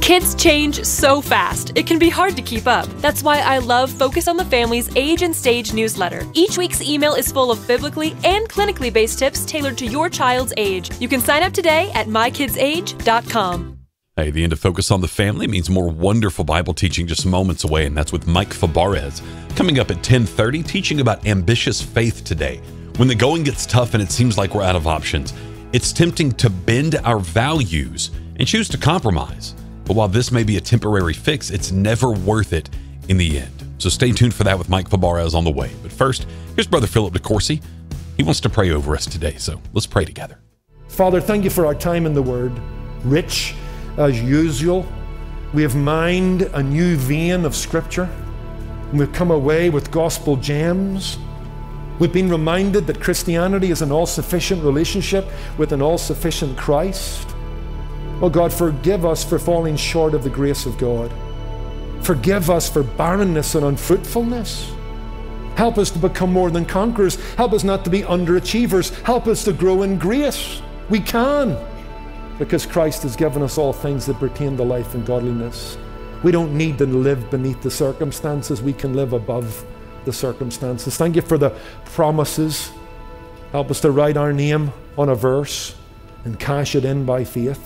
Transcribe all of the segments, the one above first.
Kids change so fast, it can be hard to keep up. That's why I love Focus on the Family's Age and Stage newsletter. Each week's email is full of biblically and clinically based tips tailored to your child's age. You can sign up today at mykidsage.com. Hey, the end of Focus on the Family means more wonderful Bible teaching just moments away, and that's with Mike Fabarez. Coming up at 10:30, teaching about ambitious faith today. When the going gets tough and it seems like we're out of options, it's tempting to bend our values and choose to compromise. But while this may be a temporary fix, it's never worth it in the end. So stay tuned for that with Mike Fabarez on the way. But first, here's Brother Philip DeCourcy. He wants to pray over us today, so let's pray together. Father, thank you for our time in the Word. Rich as usual. We have mined a new vein of Scripture. And we've come away with gospel gems. We've been reminded that Christianity is an all-sufficient relationship with an all-sufficient Christ. Oh God, forgive us for falling short of the grace of God. Forgive us for barrenness and unfruitfulness. Help us to become more than conquerors. Help us not to be underachievers. Help us to grow in grace. We can, because Christ has given us all things that pertain to life and godliness. We don't need to live beneath the circumstances. We can live above the circumstances. Thank you for the promises. Help us to write our name on a verse and cash it in by faith,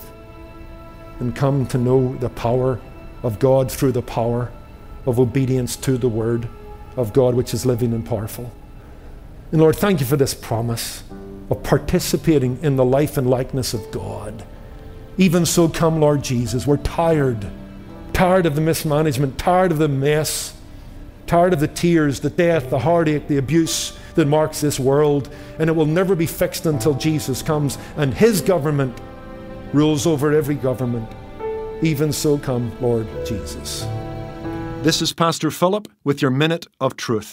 and come to know the power of God through the power of obedience to the Word of God, which is living and powerful. And Lord, thank you for this promise of participating in the life and likeness of God. Even so, come, Lord Jesus. We're tired of the mismanagement, tired of the mess, tired of the tears, the death, the heartache, the abuse that marks this world. And it will never be fixed until Jesus comes and His government rules over every government. Even so, come, Lord Jesus. This is Pastor Philip with your Minute of Truth.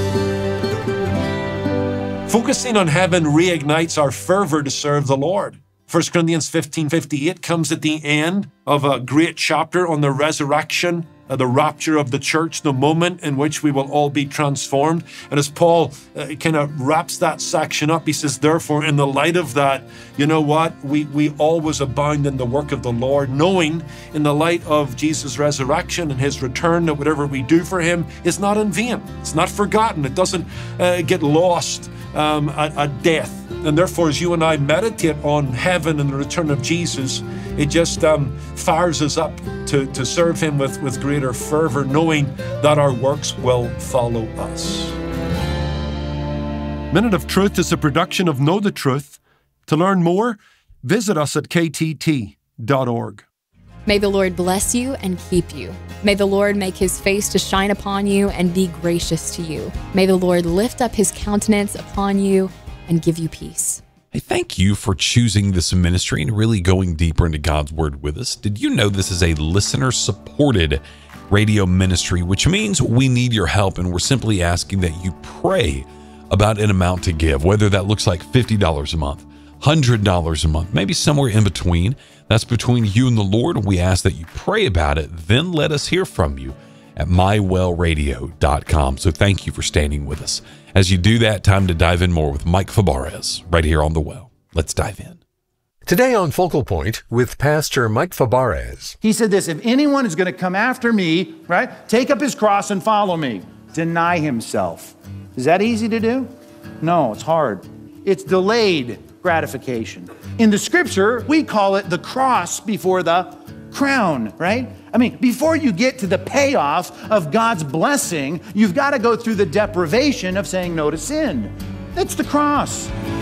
Focusing on heaven reignites our fervor to serve the Lord. 1 Corinthians 15:58 comes at the end of a great chapter on the resurrection, the rapture of the church, the moment in which we will all be transformed. And as Paul kind of wraps that section up, he says, therefore, in the light of that, you know what? We always abound in the work of the Lord, knowing in the light of Jesus' resurrection and His return that whatever we do for Him is not in vain. It's not forgotten. It doesn't get lost at death. And therefore, as you and I meditate on heaven and the return of Jesus, it just fires us up to serve Him with greater fervor, knowing that our works will follow us. Minute of Truth is a production of Know the Truth. To learn more, visit us at ktt.org. May the Lord bless you and keep you. May the Lord make His face to shine upon you and be gracious to you. May the Lord lift up His countenance upon you and give you peace. Hey, thank you for choosing this ministry and really going deeper into God's Word with us. Did you know this is a listener-supported radio ministry, which means we need your help, and we're simply asking that you pray about an amount to give, whether that looks like $50 a month, $100 a month, maybe somewhere in between. That's between you and the Lord. We ask that you pray about it, then let us hear from you at mywellradio.com. So thank you for standing with us. As you do that, time to dive in more with Mike Fabarez right here on The Well. Let's dive in. Today on Focal Point with Pastor Mike Fabarez. He said this, if anyone is going to come after me, right, take up his cross and follow me. Deny himself. Is that easy to do? No, it's hard. It's delayed gratification. In the scripture, we call it the cross before the crown, right? I mean, before you get to the payoff of God's blessing, you've got to go through the deprivation of saying no to sin. That's the cross.